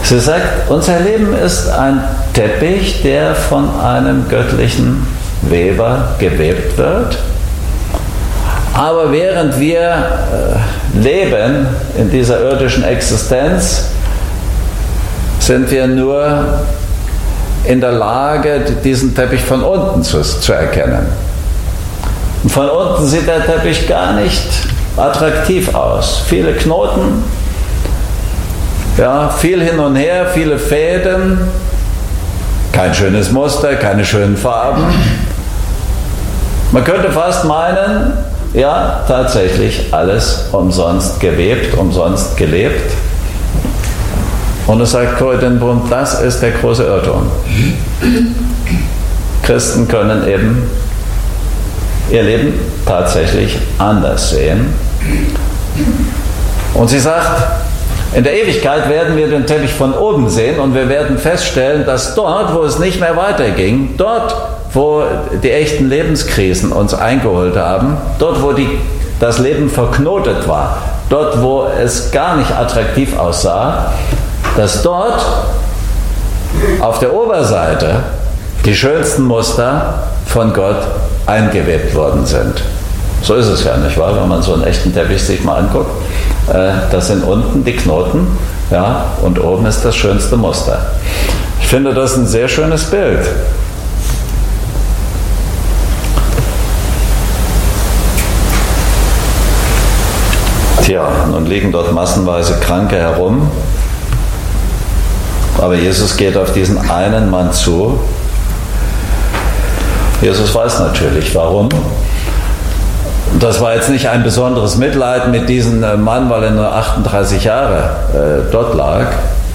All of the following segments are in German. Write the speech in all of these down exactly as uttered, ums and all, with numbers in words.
Sie sagt, unser Leben ist ein Teppich, der von einem göttlichen Weber gewebt wird. Aber während wir äh, leben in dieser irdischen Existenz, sind wir nur in der Lage, diesen Teppich von unten zu, zu erkennen. Und von unten sieht der Teppich gar nicht attraktiv aus. Viele Knoten, ja, viel hin und her, viele Fäden, kein schönes Muster, keine schönen Farben. Man könnte fast meinen, ja, tatsächlich alles umsonst gewebt, umsonst gelebt. Und es sagt Corrie ten Boom, das ist der große Irrtum. Christen können eben ihr Leben tatsächlich anders sehen. Und sie sagt, in der Ewigkeit werden wir den Teppich von oben sehen und wir werden feststellen, dass dort, wo es nicht mehr weiterging, dort, wo die echten Lebenskrisen uns eingeholt haben, dort, wo die, das Leben verknotet war, dort, wo es gar nicht attraktiv aussah, dass dort auf der Oberseite die schönsten Muster von Gott eingewebt worden sind. So ist es ja, nicht wahr? Wenn man so einen echten Teppich sich mal anguckt, äh, das sind unten die Knoten, ja, und oben ist das schönste Muster. Ich finde das ein sehr schönes Bild. Tja, nun liegen dort massenweise Kranke herum, aber Jesus geht auf diesen einen Mann zu. Jesus weiß natürlich, warum. Das war jetzt nicht ein besonderes Mitleid mit diesem Mann, weil er nur achtunddreißig Jahre äh, dort lag.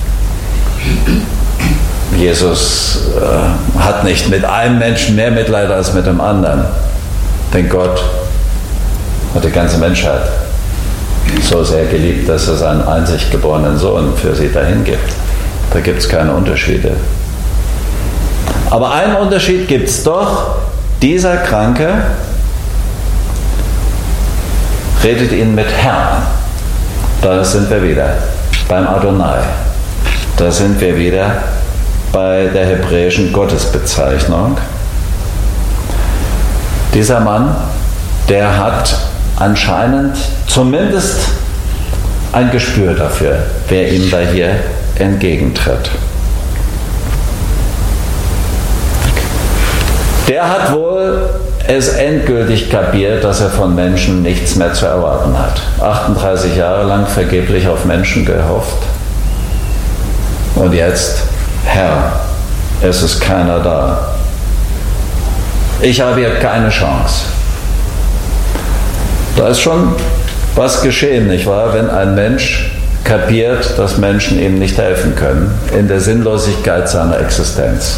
Jesus äh, hat nicht mit einem Menschen mehr Mitleid als mit dem anderen. Denn Gott hat die ganze Menschheit so sehr geliebt, dass er seinen einzig geborenen Sohn für sie dahin gibt. Da gibt es keine Unterschiede. Aber einen Unterschied gibt es doch. Dieser Kranke redet ihn mit Herrn. Da sind wir wieder beim Adonai. Da sind wir wieder bei der hebräischen Gottesbezeichnung. Dieser Mann, der hat anscheinend zumindest ein Gespür dafür, wer ihm da hier entgegentritt. Der hat wohl es endgültig kapiert, dass er von Menschen nichts mehr zu erwarten hat. achtunddreißig Jahre lang vergeblich auf Menschen gehofft. Und jetzt, Herr, es ist keiner da. Ich habe hier keine Chance. Da ist schon was geschehen, nicht wahr? Wenn ein Mensch kapiert, dass Menschen ihm nicht helfen können, in der Sinnlosigkeit seiner Existenz.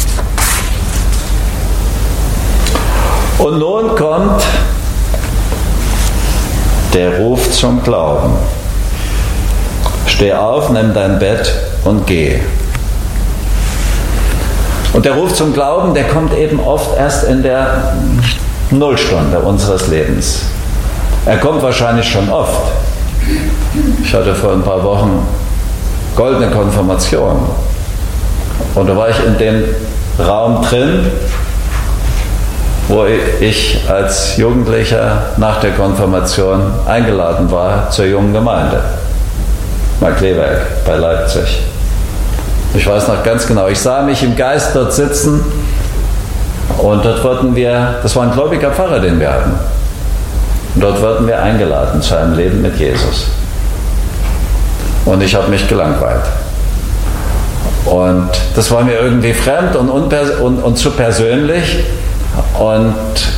Und nun kommt der Ruf zum Glauben. Steh auf, nimm dein Bett und geh. Und der Ruf zum Glauben, der kommt eben oft erst in der Nullstunde unseres Lebens. Er kommt wahrscheinlich schon oft. Ich hatte vor ein paar Wochen goldene Konfirmation. Und da war ich in dem Raum drin, wo ich als Jugendlicher nach der Konfirmation eingeladen war zur jungen Gemeinde. Markleberg bei Leipzig. Ich weiß noch ganz genau, ich sah mich im Geist dort sitzen und dort wurden wir, das war ein gläubiger Pfarrer, den wir hatten. Und dort wurden wir eingeladen zu einem Leben mit Jesus. Und ich habe mich gelangweilt. Und das war mir irgendwie fremd und, unpers- und, und zu persönlich. Und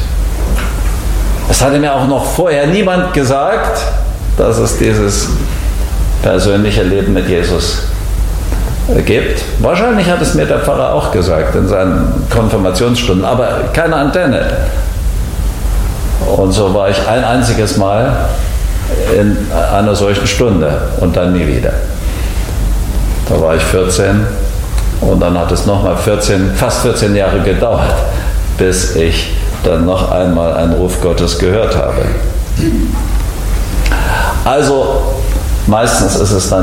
es hatte mir auch noch vorher niemand gesagt, dass es dieses persönliche Leben mit Jesus gibt. Wahrscheinlich hat es mir der Pfarrer auch gesagt in seinen Konfirmationsstunden, aber keine Antenne. Und so war ich ein einziges Mal in einer solchen Stunde und dann nie wieder. Da war ich vierzehn und dann hat es nochmal vierzehn, fast vierzehn Jahre gedauert, bis ich dann noch einmal einen Ruf Gottes gehört habe. Also meistens ist es dann